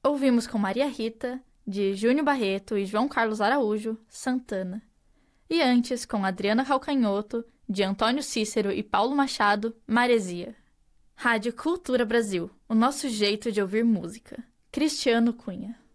Ouvimos com Maria Rita, de Júnior Barreto e João Carlos Araújo, Santana. E antes, com Adriana Calcanhoto, de Antônio Cícero e Paulo Machado, Maresia. Rádio Cultura Brasil, o nosso jeito de ouvir música. Cristiano Cunha.